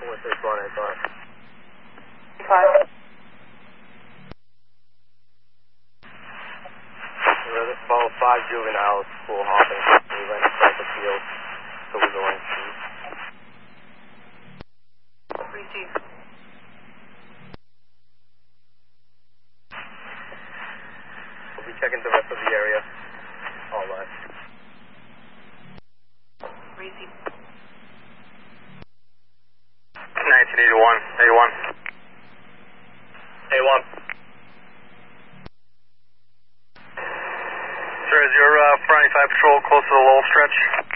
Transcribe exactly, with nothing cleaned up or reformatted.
four six one eight five. Five. We're at about five juveniles, school hopping. We went across the field, so we're going to. Receive. We'll be checking the rest of the area. All right. Receive. nineteen eighty-one, eighty-one. eighty-one. Sir, is your uh, four ninety-five patrol close to the little stretch?